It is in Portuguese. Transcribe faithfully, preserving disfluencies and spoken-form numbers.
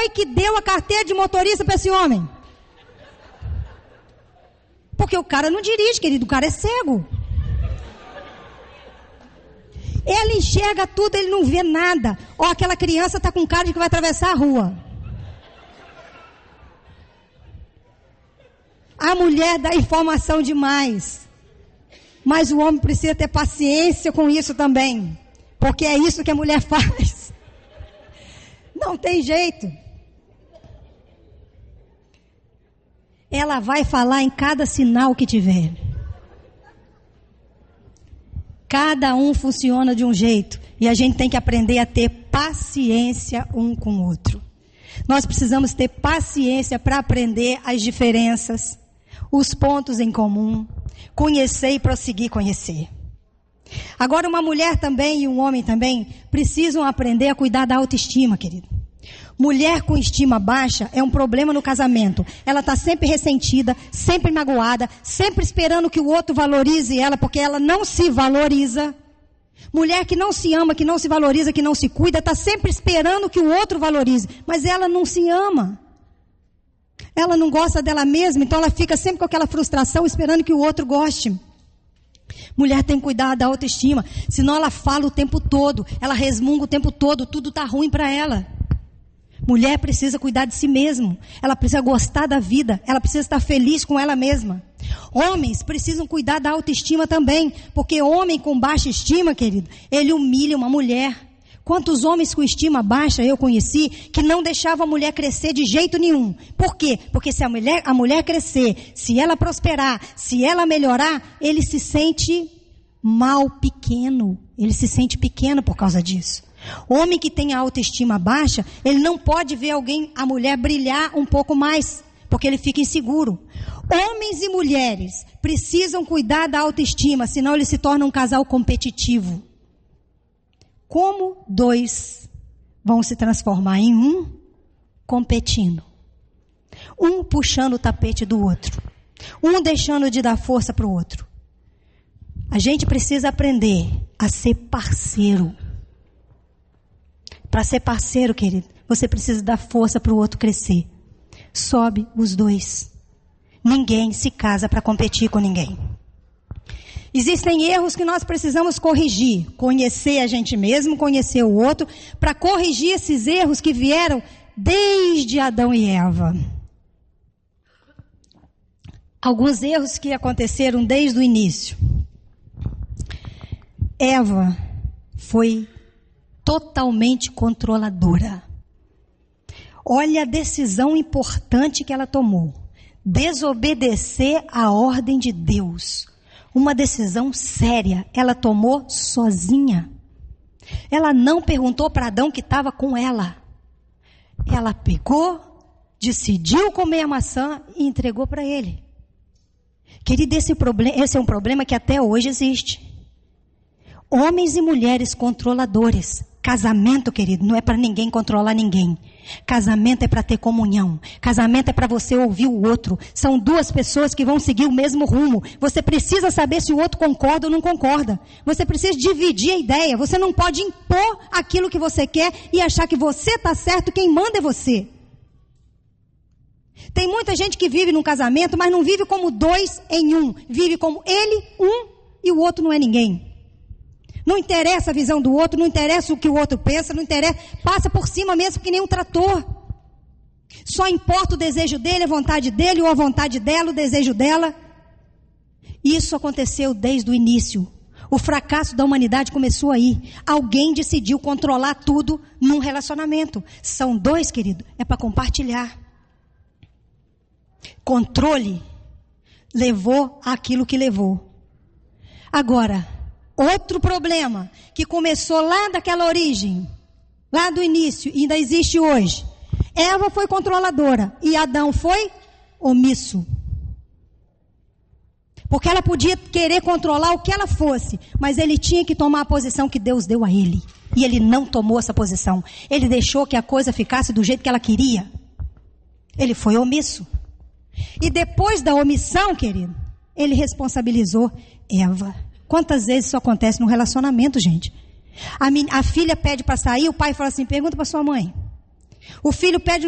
foi que deu a carteira de motorista para esse homem? Porque o cara não dirige, querido, o cara é cego. Ele enxerga tudo, ele não vê nada. Ó, aquela criança está com cara de que vai atravessar a rua. A mulher dá informação demais. Mas o homem precisa ter paciência com isso também. Porque é isso que a mulher faz. Não tem jeito. Ela vai falar em cada sinal que tiver. Cada um funciona de um jeito. E a gente tem que aprender a ter paciência um com o outro. Nós precisamos ter paciência para aprender as diferenças, os pontos em comum, conhecer e prosseguir conhecer. Agora, uma mulher também e um homem também precisam aprender a cuidar da autoestima, querido. Mulher com estima baixa é um problema no casamento. Ela está sempre ressentida, sempre magoada, sempre esperando que o outro valorize ela, porque ela não se valoriza. Mulher que não se ama, que não se valoriza, que não se cuida, está sempre esperando que o outro valorize, mas ela não se ama. Ela não gosta dela mesma, então ela fica sempre com aquela frustração, esperando que o outro goste. Mulher tem que cuidar da autoestima, senão ela fala o tempo todo, ela resmunga o tempo todo, tudo está ruim para ela. Mulher precisa cuidar de si mesma, ela precisa gostar da vida, ela precisa estar feliz com ela mesma. Homens precisam cuidar da autoestima também, porque homem com baixa estima, querido, ele humilha uma mulher. Quantos homens com estima baixa eu conheci que não deixavam a mulher crescer de jeito nenhum. Por quê? Porque se a mulher, a mulher crescer, se ela prosperar, se ela melhorar, ele se sente mal, pequeno. Ele se sente pequeno por causa disso. O homem que tem a autoestima baixa, ele não pode ver alguém, a mulher brilhar um pouco mais, porque ele fica inseguro. Homens e mulheres precisam cuidar da autoestima, senão eles se tornam um casal competitivo. Como dois vão se transformar em um competindo? Um puxando o tapete do outro. Um deixando de dar força para o outro. A gente precisa aprender a ser parceiro. Para ser parceiro, querido, você precisa dar força para o outro crescer. Sobe os dois. Ninguém se casa para competir com ninguém. Existem erros que nós precisamos corrigir. Conhecer a gente mesmo, conhecer o outro, para corrigir esses erros que vieram desde Adão e Eva. Alguns erros que aconteceram desde o início. Eva foi totalmente controladora. Olha a decisão importante que ela tomou. Desobedecer à ordem de Deus. Uma decisão séria. Ela tomou sozinha. Ela não perguntou para Adão que estava com ela. Ela pegou, decidiu comer a maçã e entregou para ele. Querido, esse, problem- esse é um problema que até hoje existe. Homens e mulheres controladores. Casamento, querido, não é para ninguém controlar ninguém. Casamento é para ter comunhão. Casamento é para você ouvir o outro. São duas pessoas que vão seguir o mesmo rumo. Você precisa saber se o outro concorda ou não concorda. Você precisa dividir a ideia. Você não pode impor aquilo que você quer e achar que você está certo, quem manda é você. Tem muita gente que vive num casamento, mas não vive como dois em um. Vive como ele, um, e o outro não é ninguém. Não interessa a visão do outro, não interessa o que o outro pensa, não interessa, passa por cima mesmo que nem um trator. Só importa o desejo dele, a vontade dele, ou a vontade dela, o desejo dela. Isso aconteceu desde o início. O fracasso da humanidade começou aí. Alguém decidiu controlar tudo num relacionamento. São dois, querido, é para compartilhar. Controle levou àquilo que levou. Agora, outro problema que começou lá daquela origem, lá do início, e ainda existe hoje. Eva foi controladora e Adão foi omisso. Porque ela podia querer controlar o que ela fosse, mas ele tinha que tomar a posição que Deus deu a ele. E ele não tomou essa posição. Ele deixou que a coisa ficasse do jeito que ela queria. Ele foi omisso. E depois da omissão, querido, ele responsabilizou Eva. Quantas vezes isso acontece no relacionamento, gente? A, minha, a filha pede para sair, o pai fala assim, pergunta para sua mãe. O filho pede